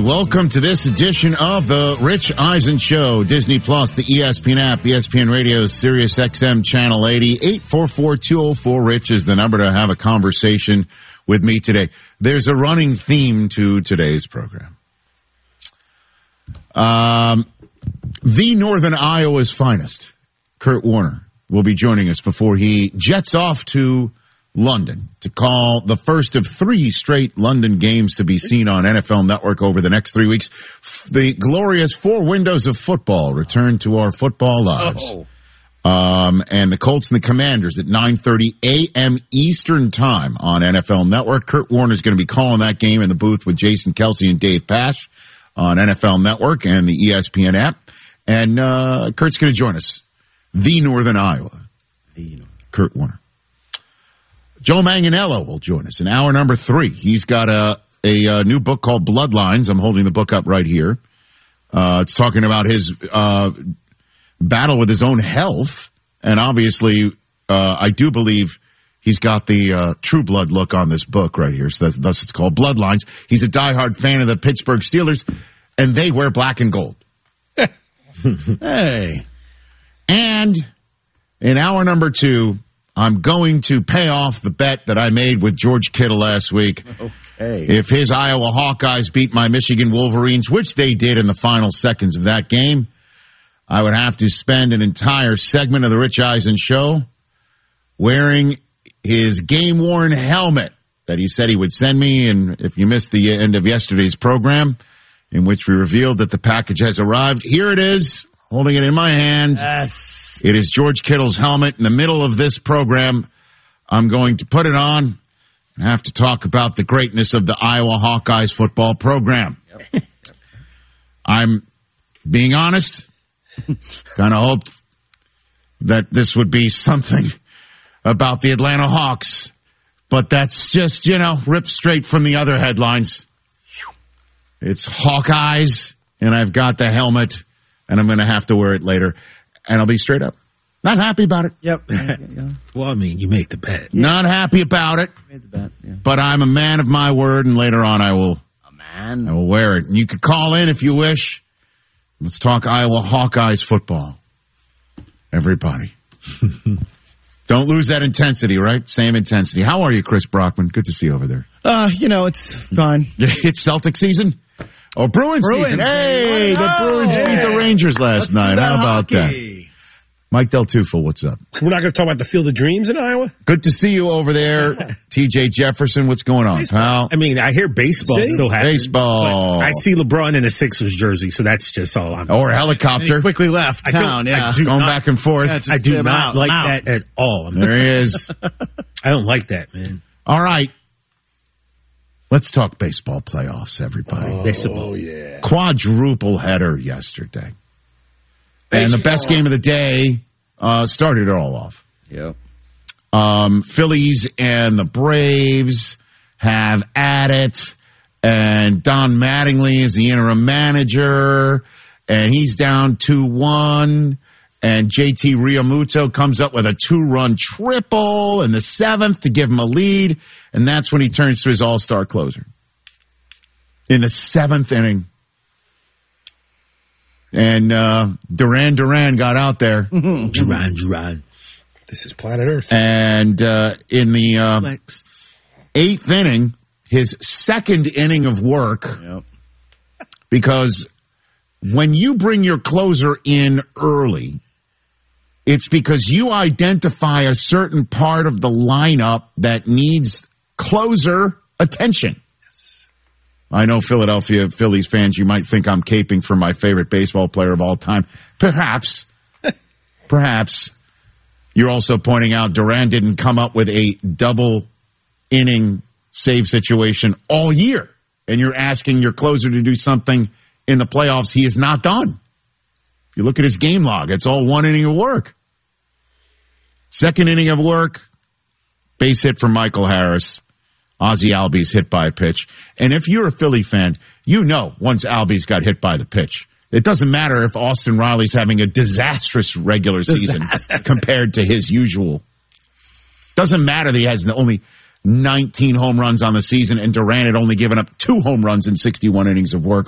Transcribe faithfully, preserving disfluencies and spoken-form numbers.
welcome to this edition of the Rich Eisen Show. Disney Plus, the E S P N app, E S P N Radio, Sirius X M Channel eighty. eight four four, two oh four, RICH is the number to have a conversation with me today. There's a running theme to today's program. Um, the Northern Iowa's finest, Kurt Warner, will be joining us before he jets off to London to call the first of three straight London games to be seen on N F L Network over the next three weeks. The glorious four windows of football return to our football lives. Oh. Um, and the Colts and the Commanders at nine thirty a.m. Eastern time on N F L Network. Kurt Warner is going to be calling that game in the booth with Jason Kelsey and Dave Pasch on N F L Network and the E S P N app. And uh, Kurt's going to join us. The Northern Iowa. The Northern. Kurt Warner. Joe Manganiello will join us in hour number three. He's got a, a, a new book called Bloodlines. I'm holding the book up right here. Uh, it's talking about his uh, battle with his own health. And obviously, uh, I do believe he's got the uh, True Blood look on this book right here. So that's, thus it's called Bloodlines. He's a diehard fan of the Pittsburgh Steelers, and they wear black and gold. Hey. And in hour number two, I'm going to pay off the bet that I made with George Kittle last week. Okay. If his Iowa Hawkeyes beat my Michigan Wolverines, which they did in the final seconds of that game, I would have to spend an entire segment of the Rich Eisen Show wearing his game-worn helmet that he said he would send me. And if you missed the end of yesterday's program, in which we revealed that the package has arrived, here it is. Holding it in my hand. Yes. It is George Kittle's helmet. In the middle of this program, I'm going to put it on and have to talk about the greatness of the Iowa Hawkeyes football program. Yep. I'm being honest. Kind of hoped that this would be something about the Atlanta Hawks. But that's just, you know, ripped straight from the other headlines. It's Hawkeyes, and I've got the helmet. And I'm going to have to wear it later. And I'll be straight up. Not happy about it. Yep. Well, I mean, you make the bet. Not happy about it. Made the bet, yeah. But I'm a man of my word, and later on I will, a man. I will wear it. And you could call in if you wish. Let's talk Iowa Hawkeyes football. Everybody. Don't lose that intensity, right? Same intensity. How are you, Chris Brockman? Good to see you over there. Uh, you know, it's fine. It's Celtic season? Oh, Bruins, Bruins season. Hey, the know. Bruins Yeah. beat the Rangers last Let's night. do that How about hockey. that? Mike Del Tufo, what's up? We're not going to talk about the Field of Dreams in Iowa? Good to see you over there. T J Jefferson, what's going on, baseball. pal? I mean, I hear baseball See? still happens. Baseball. I see LeBron in a Sixers jersey, so that's just all I'm... Or a helicopter. He quickly left I town, don't- yeah. I do Going not- back and forth. Yeah, just I do get him not out, like out. that at all. I'm There he is. I don't like that, man. All right. Let's talk baseball playoffs, everybody. Oh, baseball. yeah. Quadruple header yesterday. And the best game of the day uh, started it all off. Yep. Um, Phillies and the Braves have at it, and Don Mattingly is the interim manager, and he's down two one, and J T Realmuto comes up with a two-run triple in the seventh to give him a lead, and that's when he turns to his all-star closer. In the seventh inning. And uh, Duran Duran got out there. Duran, Duran. This is planet Earth. And uh, in the uh, Flex. eighth inning, his second inning of work, Yep. because when you bring your closer in early, it's because you identify a certain part of the lineup that needs closer attention. I know Philadelphia Phillies fans, you might think I'm caping for my favorite baseball player of all time. Perhaps. Perhaps. You're also pointing out Duran didn't come up with a double inning save situation all year. And you're asking your closer to do something in the playoffs he has not done. If you look at his game log, it's all one inning of work. Second inning of work, base hit from Michael Harris. Ozzie Albies hit by a pitch. And if you're a Philly fan, you know once Albies got hit by the pitch. It doesn't matter if Austin Riley's having a disastrous regular season Disaster. compared to his usual. Doesn't matter that he has only nineteen home runs on the season and Duran had only given up two home runs in sixty-one innings of work.